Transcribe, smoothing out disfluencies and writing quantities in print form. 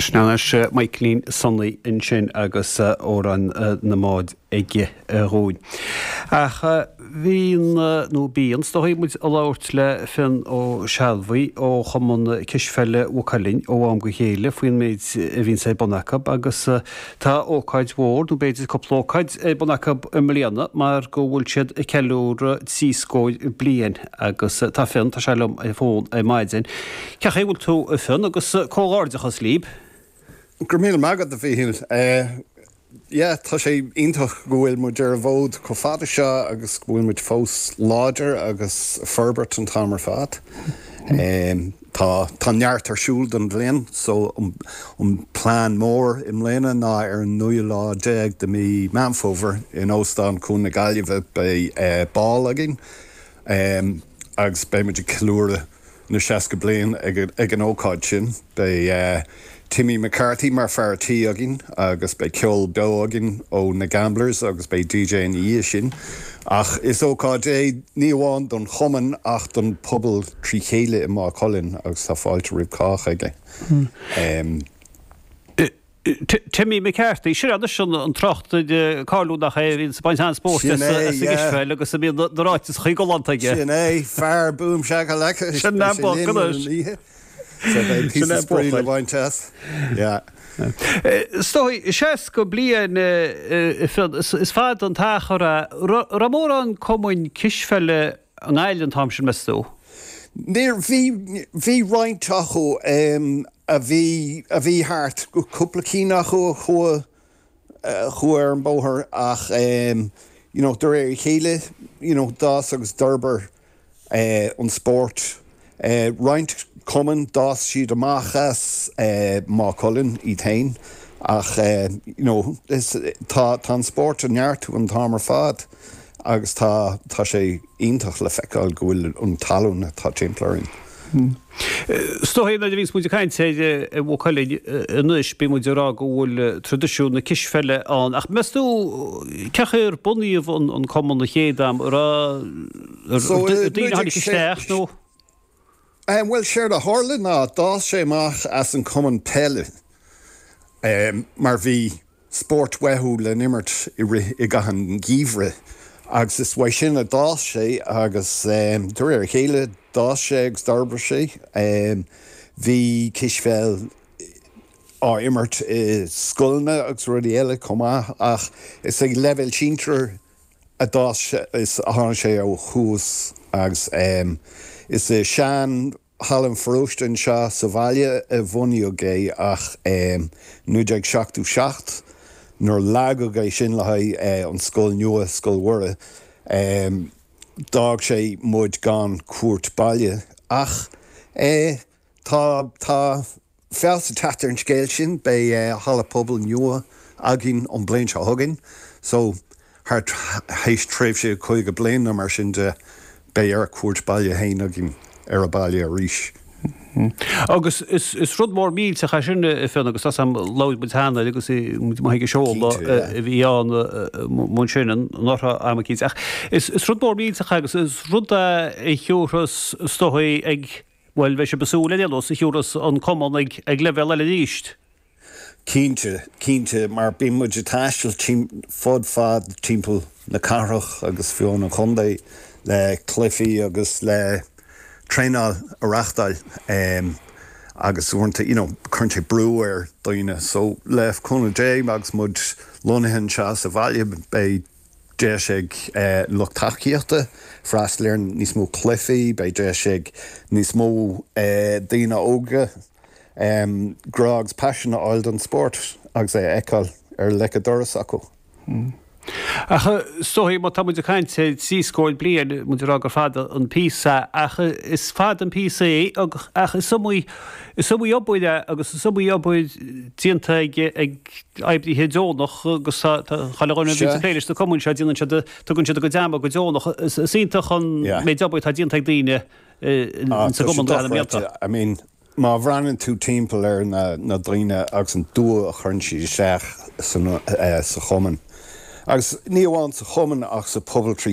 Snáis Michaelín Sonnaí in sin agus ó an na máid ige rúin. Ach bhíon nó bíon stoí muid a láirt le fin ó sealmhaí ó chaman cisfeile Ucalín ó am go chéile faoin méid bhín sé Bonacab agus tá ócaid mhór nó beidir coplócaid Bonacab mlíana mar go bhfuil siad ceúra síoscóid blian agus tá fin tá selumm fón maidin. Ceach é bhfuil tú fin agus cóáirdachas líb? Gur míle magad a bhíhil. Tá sé ionintach go bhfuil mu dear bhód có fada seo agus bhfuil muid fós láidir agus ferbert an tamar fad. Tá neart ar siúl don bhléin, so plán mór im léine ná ar an 9 de mí Manfover in Óstán chun na Gaillimhe bei ball agin. Agus bei muid clúra na 60 bliain ag an ócáid sin bei Timmy McCarthy mar feartí agin agus bei ceol do agin ó na Gamblers agus bei DJ an í sin. Ach is ócáid ní bháin don choman ach don pobl trí chéile i má Colin agus tá fáilte rib cách aige. Timmy McCarthy, sin sin an trocht Carlú nach hín sa bain sport gisfeil agus bí doráit is chu goland aige. Sin fear búm se go le sin ná Stoi sé go blian is fad an táchara ramór an común cisfeile an eilen tam sin mestó. Níor bhí rointachu a bhí hart go cúpla cína chu ar an bóthar ach dur chéile dás agus d'arbar an sport roint common das siad amachas má Colin í tain ach tá sport an neartú an tamar fad agus tá sé ionintach le feicáil go bhfuil an talún tá timpplarin. Stohéim na vís muidir caiint sé bhcáilín nuis bí muidir rá go bhfuil tradiisiún na cisfeile an ach mestú cechar buníomh an common na chéadam dtíine hanig steach nó? Well, sure, the Harlan dá sé mach as an common pelle. Mar bhí sport wethú le nimmert I gahan gíomhre agus is bhaid sin a dá sé agus dur chéile dá sé agus d'arbar sé. Bhí cisfeil immert sculna agus rudí eile comá ach is ag level síntar a dá is a hána sé ó chús agus is sean Hallam Frouston seo sa bhaile a bhunio gé ach nuideag seachtú seacht nuair leaga gé sin le an scoil nua scoil mhuire dag sé muid gan cuairt baile ach tá fealsa teachtar an scéil sin bei hala pobl nua agin an blain se thugann so haar héis tréimh sé chuig go blian na mar sin de bei ar cuairt baile hain agin ar a baile a ríis. Agus is rud mór míl sa cha sinne fin agus am láid bud hána agus mai go seol bhí an mun sinan nátha am cíd ach is rud mór míl sa agus is rud é chiúras stohaí ag bhfuil bheith se basúla lelos i chiúras an common ag level eile ríist. Cínte mar bí muid táisiil fad timppel na carach agus fion an chundé le Cliffy agus le Tréinál a rachtáil agus bhainte chuinte brú ar daoine so le chuna dé agus mud lonathan se sa bhaile bei dé ag luchtaíochta freasléir níos mó Cliffy bei dé ag níos mó daoine óga Grog's passion áil an sport agus eáil ar lecha doras acu. Stohí má tá muidir caiint sé síoscóil blian muidir gur fad an písa ach is fad an písa ach is sumí opbuide agus is sumí opbuid tíanta ag aibdí hedónach agus chaáinna bhíléiles do común se díanaan tugann se go deama go dónach síntaach an méid opbuid tá díanta dtíine sa gomandá. I mean, má bhreanann tú timppel ar na dlíine agus an dua a chuirn seach sa choman. Agus ní bháin sa choman ach sa pobl trí